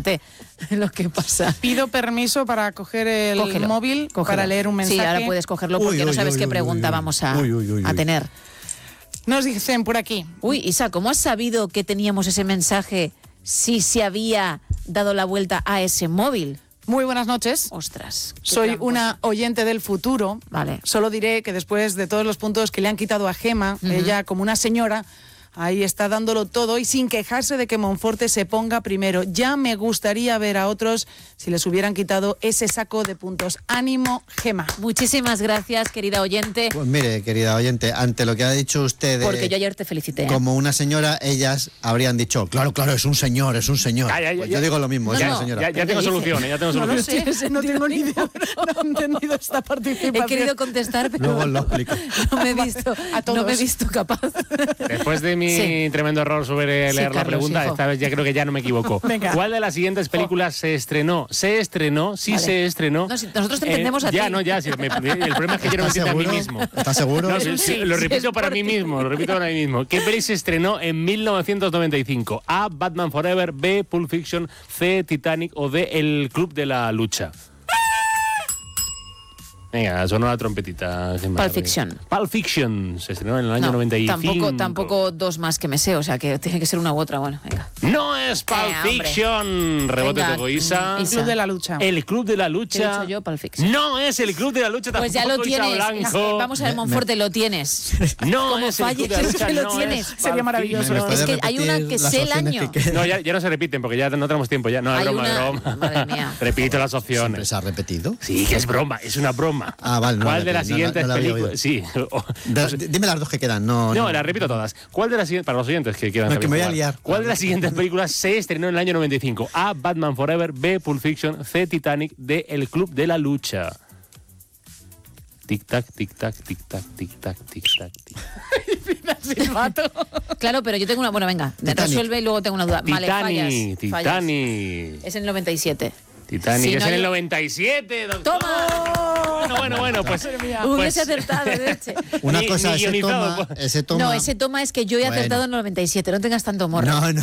fíjate lo que pasa. Pido permiso para coger el móvil para leer un mensaje. Sí, ahora puedes cogerlo porque no sabes qué pregunta vamos a tener. Nos dicen por aquí. Uy, Isa, ¿cómo has sabido que teníamos ese mensaje si se había dado la vuelta a ese móvil? Muy buenas noches. Ostras. Soy una oyente del futuro. Vale. Solo diré que después de todos los puntos que le han quitado a Gema, ella como una señora, ahí está dándolo todo y sin quejarse de que Monforte se ponga primero. Ya me gustaría ver a otros si les hubieran quitado ese saco de puntos. Ánimo, Gema. Muchísimas gracias, querida oyente. Pues mire, querida oyente, ante lo que ha dicho usted... Porque yo ayer te felicité. Como una señora, ellas habrían dicho, claro, es un señor, es un señor. Pues yo digo lo mismo, es una señora. Ya tengo soluciones, ya tengo soluciones. No lo sé, no tengo ni idea. No he entendido esta participación. He querido contestar, pero luego lo explico. No me he visto capaz. Después de mi tremendo error sobre leer la pregunta, esta vez ya creo que ya no me equivoco. ¿Cuál de las siguientes películas se estrenó? Se estrenó. No, si nosotros te entendemos a ti. Sí, el problema es que yo no me entiendo a mí mismo. ¿Estás seguro? No, lo repito para mí mismo, ¿Qué peli se estrenó en 1995? A, Batman Forever, B, Pulp Fiction, C, Titanic o D, El Club de la Lucha. Venga, sonó la trompetita. Pulp Fiction. Pulp Fiction se estrenó en el año 95. Tampoco dos más que me sé, o sea que tiene que ser una u otra. Bueno, venga. No es Pulp Fiction. Rebote de Isa. El Club de la Lucha. El Club de la Lucha. ¿Qué he dicho yo? Pulp Fiction. No es el Club de la Lucha. Pues ya lo tienes. Vamos a ver, Monforte, lo tienes. No como es falles, el Club de la Lucha. que lo tienes. Sería maravilloso. Es que hay una que sé el año. No, ya no se repiten porque ya no tenemos tiempo. Ya. No, es broma. Madre mía. Repito las opciones. ¿Se ha repetido? Sí, que es broma, es una broma. Ah, vale. ¿Cuál de las siguientes películas? Sí. Dime las dos que quedan. No, las repito todas. ¿Cuál de las siguientes, para los oyentes que quieran saber? Que me voy a liar. ¿Cuál de las siguientes películas se estrenó en el año 95? A, Batman Forever, B, Pulp Fiction, C, Titanic, D, El Club de la Lucha. Tic-tac, tic-tac, tic-tac, tic-tac, tic-tac, tic-tac. Claro, pero yo tengo una... Bueno, venga, resuelve y luego tengo una duda. Vale, fallas. Titanic. Es en el 97. Titanic es en el 97, doctor. ¡Toma! Bueno, pues... Hubiese acertado, leche. Una cosa, ese toma... No, ese toma es que yo he acertado en el 97, no tengas tanto morro. No.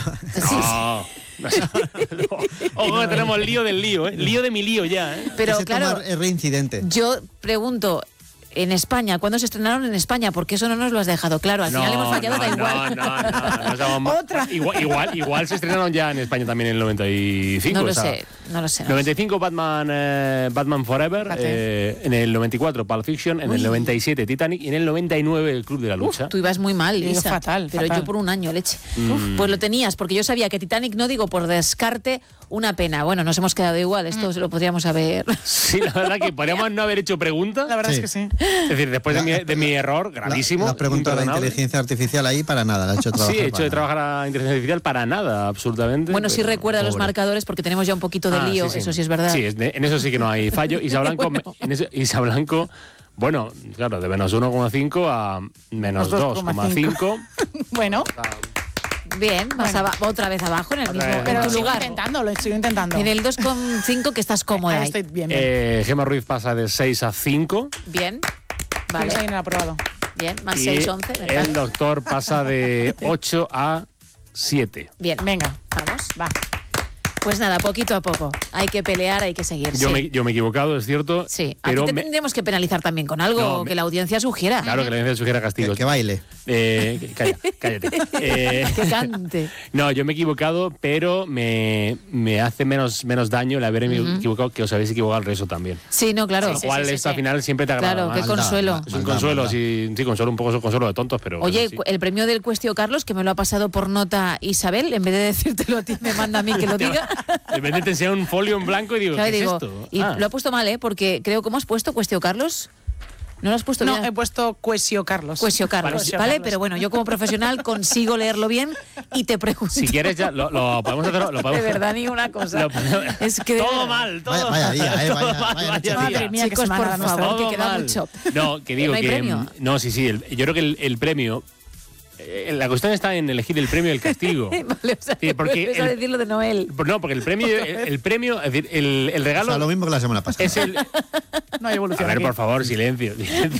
Ojo, tenemos lío del lío, ¿eh? Lío de mi lío ya, ¿eh? Pero ese claro, toma es reincidente. Yo pregunto... En España, ¿cuándo se estrenaron en España? Porque eso no nos lo has dejado claro. Al final hemos fallado, da igual. No, otra. Igual se estrenaron ya en España también en el 95. No lo sé. 95 Batman Forever, en el 94 Pulp Fiction, en el 97 Titanic y en el 99 El Club de la Lucha. Tú ibas muy mal, Isa. Fatal. Yo por un año, leche. Pues lo tenías, porque yo sabía que Titanic, no digo por descarte, una pena. Bueno, nos hemos quedado igual, esto se lo podríamos haber... Sí, la verdad que podríamos no haber hecho preguntas. La verdad es que sí. Es decir, después de mi error gravísimo. La pregunta de la inteligencia artificial ahí para nada. La he hecho trabajar. Sí, he hecho de trabajar a la inteligencia artificial para nada, absolutamente. Bueno, sí recuerda los marcadores porque tenemos ya un poquito de lío, sí. Eso sí es verdad. Sí, en eso sí que no hay fallo. Isa Blanco, bueno, claro, de menos 1,5 a menos 2,5. Bueno. Bien, otra vez abajo en el mismo Pero lugar. Lo estoy intentando. En el 2,5 que estás cómoda ahí. Estoy bien. Gema Ruiz pasa de 6 a 5. Bien. Vale. Estoy en el aprobado. Bien, más 6, 11. ¿verdad? El doctor pasa de 8 a 7. Bien. Venga, vamos. Va. Pues nada, poquito a poco. Hay que pelear, hay que seguir. Yo me he equivocado, es cierto. Sí, pero ti te tendríamos que penalizar también con algo, que la audiencia sugiera. Claro, que la audiencia sugiera castigos. Que baile. Cállate. Que cante. No, yo me he equivocado, pero me hace menos daño el haberme equivocado que os habéis equivocado al resto también. Sí, no, claro. Con lo cual esto al final siempre te agrada. Claro, qué consuelo. Es un consuelo, sí, consuelo, un poco consuelo de tontos, pero... Oye, sí. El premio del Cuestio Carlos, que me lo ha pasado por nota Isabel, en vez de decírtelo a ti, me manda a mí que lo diga. En vez de te enseñar un folio en blanco y digo, ¿qué es esto? Y lo ha puesto mal, porque creo, ¿cómo has puesto Cuestio Carlos? ¿No lo has puesto bien? No, he puesto Cuestio Carlos. Cuestio Carlos, ¿vale? Pero bueno, yo como profesional consigo leerlo bien y te pregunto. Si quieres ya lo podemos hacer. De verdad, ni una cosa. Es que todo mal, todo vaya día, vaya día. Madre mía, chicos, por favor, que queda mucho. No, que digo ¿No hay que... premio? No, sí, yo creo que el premio... La cuestión está en elegir el premio y el castigo. Vale, o sea, sí, porque a decirlo de Noel. No, porque el premio, es decir, el regalo... O sea, lo mismo que la semana pasada. Es el... No hay evolución. A ver, aquí. por favor, silencio.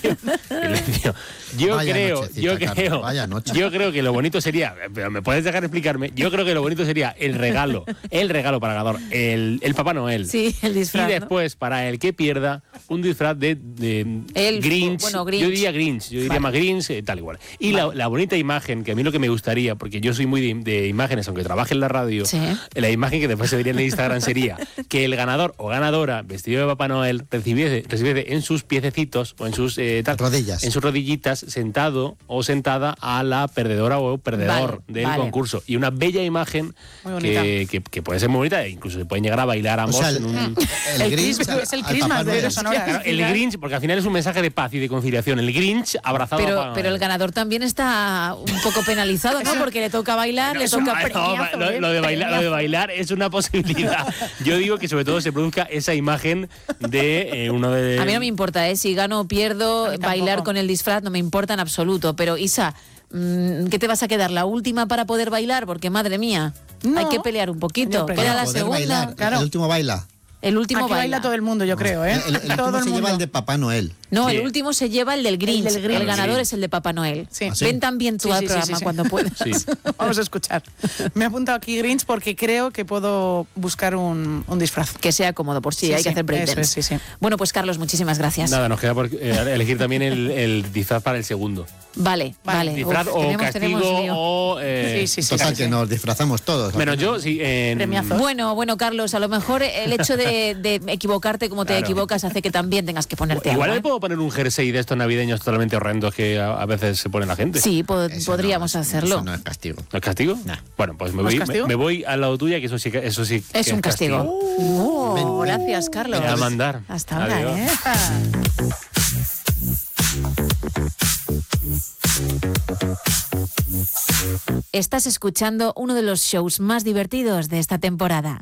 Yo creo que lo bonito sería, pero me puedes dejar explicarme, yo creo que lo bonito sería el regalo para ganador, el Papá Noel. Sí, el disfraz. Y después, para el que pierda, un disfraz de Grinch. Bueno, Grinch. Yo diría Grinch, más Grinch, tal igual. Y la bonita imagen, que a mí lo que me gustaría, porque yo soy muy de imágenes, aunque trabaje en la radio, sí. La imagen que después se vería en el Instagram sería que el ganador o ganadora vestido de Papá Noel recibiese en sus piececitos o en sus rodillas, en sus rodillitas, sentado o sentada a la perdedora o perdedor del concurso. Y una bella imagen que puede ser muy bonita, e incluso se pueden llegar a bailar ambos. O sea, el Grinch es el Christmas de Sonora. Claro, el Grinch, porque al final es un mensaje de paz y de conciliación. El Grinch abrazado a Papá Noel. Pero el ganador también está un poco penalizado, ¿no? Porque le toca bailar, le toca premiazo. Lo de bailar es una posibilidad. Yo digo que sobre todo se produzca esa imagen de uno de... A mí no me importa, si gano o pierdo, bailar con el disfraz no me importa en absoluto. Pero Isa, ¿qué te vas a quedar? ¿La última para poder bailar? Porque madre mía, hay que pelear un poquito. Queda la segunda. Bailar, claro. El último baila. El último baila todo el mundo, yo creo, ¿eh? El último se lleva el de Papá Noel. No, el último se lleva el del Grinch. El ganador es el de Papá Noel. Sí. Ven también tú al programa cuando puedas. Sí. Vamos a escuchar. Me he apuntado aquí Grinch porque creo que puedo buscar un disfraz. Que sea cómodo por si hay que hacer breakdance. Sí. Bueno, pues Carlos, muchísimas gracias. Nada, nos queda por elegir también el disfraz para el segundo. Vale. Disfraz o castigo o... Total, que nos disfrazamos todos. Menos yo, sí. Bueno, Carlos, a lo mejor el hecho de equivocarte como te equivocas hace que también tengas que ponerte Igual algo, le puedo poner un jersey de estos navideños totalmente horrendos que a veces se pone la gente. Sí, podríamos hacerlo. Eso no es castigo. ¿No es castigo? No. Bueno, pues me voy al lado tuya, que eso sí es un castigo. Gracias, Carlos. Voy a mandar. Hasta ahora, Adiós. Estás escuchando uno de los shows más divertidos de esta temporada.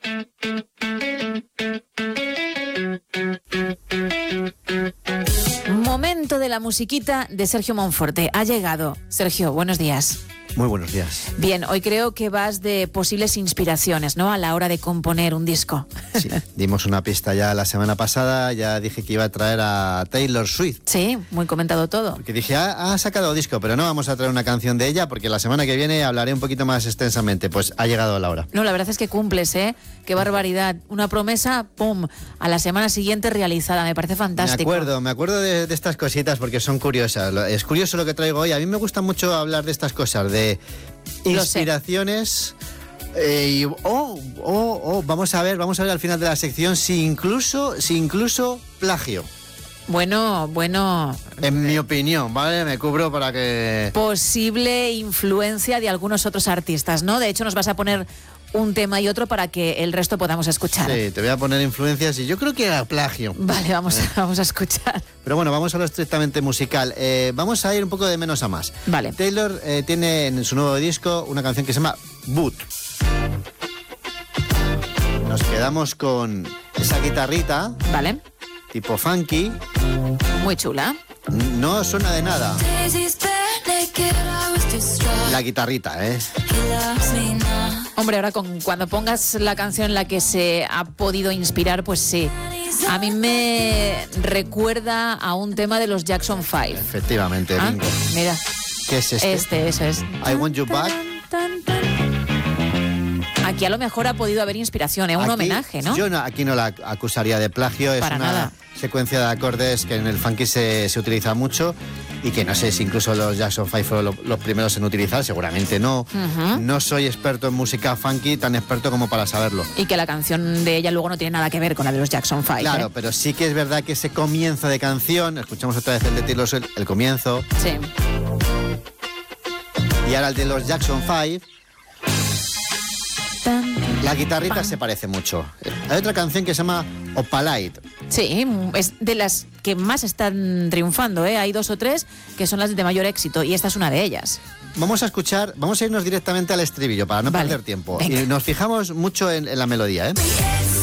Momento de la musiquita de Sergio Monforte. Ha llegado. Sergio, buenos días. Muy buenos días. Bien, hoy creo que vas de posibles inspiraciones, ¿no? A la hora de componer un disco. Sí, dimos una pista ya la semana pasada, ya dije que iba a traer a Taylor Swift. Sí, muy comentado todo. Porque dije, ha sacado disco, pero no vamos a traer una canción de ella, porque la semana que viene hablaré un poquito más extensamente. Pues ha llegado la hora. No, la verdad es que cumples, ¿eh? Qué barbaridad. Una promesa, ¡pum!, a la semana siguiente realizada. Me parece fantástico. Me acuerdo de estas cositas porque son curiosas. Es curioso lo que traigo hoy. A mí me gusta mucho hablar de estas cosas, de inspiraciones. Vamos a ver al final de la sección si incluso plagio. Bueno. En mi opinión, ¿vale? Me cubro para que... Posible influencia de algunos otros artistas, ¿no? De hecho, nos vas a poner un tema y otro para que el resto podamos escuchar. Sí, te voy a poner influencias y yo creo que era plagio. Vale, vamos a escuchar. Pero bueno, vamos a lo estrictamente musical. Vamos a ir un poco de menos a más. Vale. Taylor tiene en su nuevo disco una canción que se llama Boot. Nos quedamos con esa guitarrita. Vale. Tipo funky. Muy chula. No suena de nada. La guitarrita, ¿eh? Hombre, ahora cuando pongas la canción en la que se ha podido inspirar, pues sí. A mí me recuerda a un tema de los Jackson 5. Efectivamente, bingo. Mira. ¿Qué es este? Eso es. I Want You Back. Aquí a lo mejor ha podido haber inspiración, un homenaje, ¿no? Yo aquí no la acusaría de plagio. Para es una nada. Secuencia de acordes que en el funky se utiliza mucho y que no sé si incluso los Jackson 5 fueron los primeros en utilizar, seguramente no. No soy experto en música funky, tan experto como para saberlo. Y que la canción de ella luego no tiene nada que ver con la de los Jackson 5. Claro, pero sí que es verdad que ese comienzo de canción, escuchamos otra vez el de Taylor Swift, el comienzo. Sí. Y ahora el de los Jackson 5. La guitarrita se parece mucho. Hay otra canción que se llama Opalite. Sí, es de las que más están triunfando, ¿eh? Hay 2 o 3 que son las de mayor éxito y esta es una de ellas. Vamos a irnos directamente al estribillo para no perder tiempo. Venga. Y nos fijamos mucho en la melodía, ¿eh?